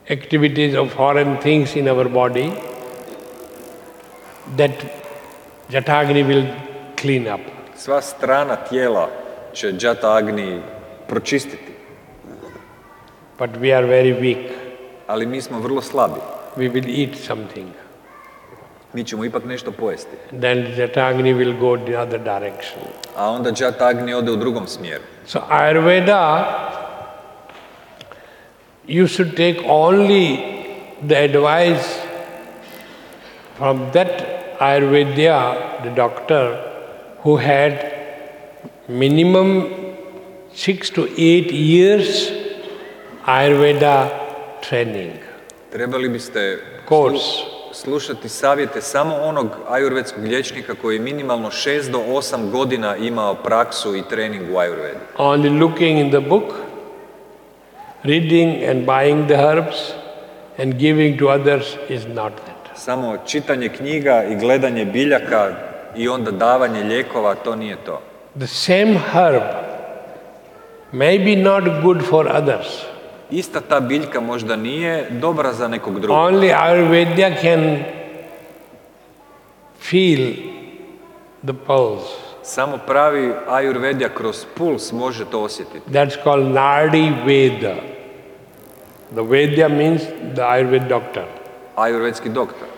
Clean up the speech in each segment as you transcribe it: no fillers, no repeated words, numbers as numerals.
activities of foreign things in our body, that Jatagni will clean up. Sva strana tijela će Jata Agni pročistiti. But we are very weak. Ali mi smo vrlo slabi. We will eat something. Mi ćemo ipak nešto pojesti. Then Jatagni will go the other direction. A onda Jata Agni ode u drugom smjeru. So Ayurveda, you should take only the advice from that Ayurveda, the doctor, who had minimum 6 to 8 years Ayurveda training. Trebali biste Course. slušati savjete samo onog ajurvedskog liječnika koji je minimalno 6 do 8 godina imao praksu i trening u Ayurvedi. Only looking in the book, reading and buying the herbs and giving to others is not that. Samo čitanje knjiga i gledanje biljaka i onda davanje lijekova, to nije to. The same herb may be not good for others. Ista ta biljka možda nije dobra za nekog drugog. Only Ayurveda can feel the pulse. Samo pravi Ayurvedja kroz puls može to osjetiti. That's called Nadi Veda. The Vedya means the Ayurveda doctor. Ayurvedski doktor.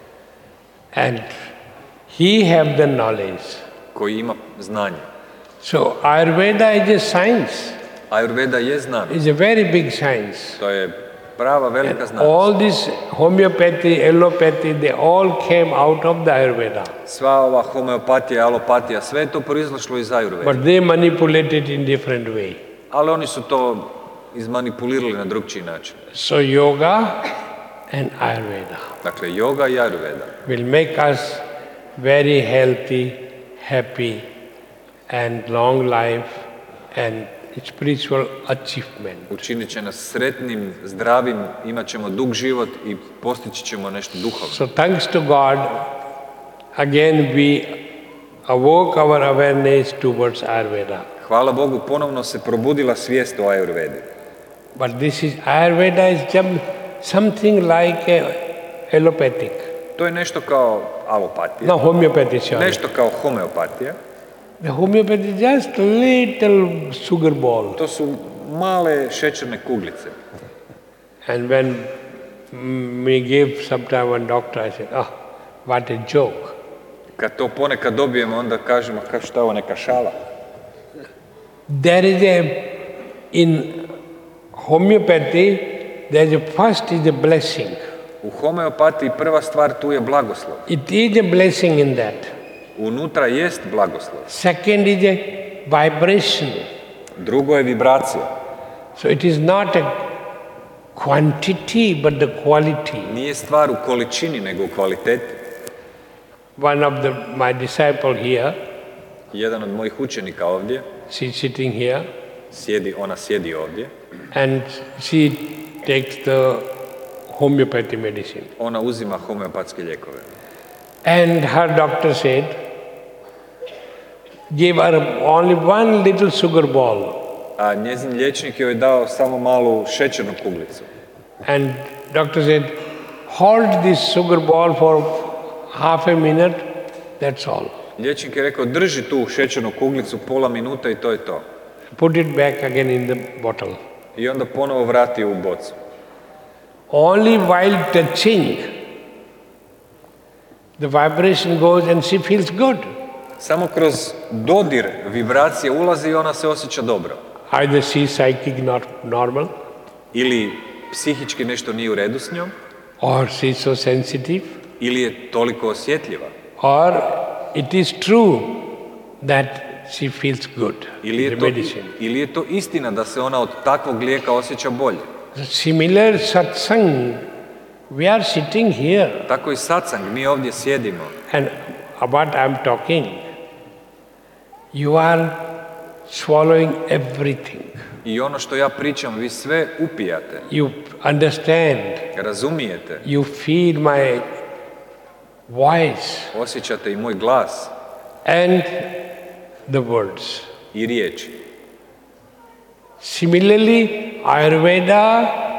And he have the knowledge. Koji ima znanje. So Ayurveda is a science. Ayurveda je znanost. It's a very big science. To je prava velika znanost. All this homeopathy, allopathy, they all came out of the Ayurveda. Sva ova homeopatija, alopatija, sve je to proizašlo iz Ayurvede. But they manipulate it in different way. Ali oni su to izmanipulirali na drugčiji način. So yoga and Ayurveda Dakle, yoga i Ayurveda will make us very healthy, happy and long life and spiritual achievement. učinit će nas sretnim, zdravim, imat ćemo dug život i postići ćemo nešto duhovno. So thanks to God, again we awoke our awareness towards Ayurveda. Hvala Bogu, ponovno se probudila svijest o Ayurvedi. But this is, Ayurveda is something like allopathic. To je nešto kao alopatija. No, homeopathy, sorry. Nešto kao homeopatija. The homeopathy is just a little sugar ball. To su male šećerne kuglice. And when we give sometime one doctor, I said, what a joke. Kad to ponekad dobijemo, onda kažemo, šta je ovo, neka šala? There is in homeopathy, first is a blessing. U homeopatiji prva stvar tu je blagoslov. It is a blessing in that. Unutra jest blagoslov. Second is a vibration. Drugo je vibracija. So it is not a quantity, but the quality. Nije stvar u količini, nego u kvaliteti. One of my disciple here, Jedan od mojih učenika ovdje, she's sitting here, ona sjedi ovdje, and she takes the homeopathy medicine. ona uzima homeopatske lijekove. And her doctor said, give her only one little sugar ball. A njezin liječnik joj je dao samo malu šećernu kuglicu. And doctor said, hold this sugar ball for half a minute, that's all. Liječnik je rekao, drži tu šećernu kuglicu pola minuta i to je to. Put it back again in the bottle. I onda ponovo vrati u bocu. Only while touching, the vibration goes and she feels good. Samo kroz dodir vibracije ulazi i ona se osjeća dobro. Either she is psychic not normal, Ili psihički nešto nije u redu s njom, or she is so sensitive, ili je toliko osjetljiva, or it is true that she feels good in the medicine. ili je to istina da se ona od takvog lijeka osjeća bolje. Similar satsang, we are sitting here, Tako i satsang, mi ovdje sjedimo. and what I am talking, you are swallowing everything. I ono što ja pričam, vi sve upijate, You understand, razumijete, you feel my voice osjećate i moj glas and the words. i riječi. Similarly, Ayurveda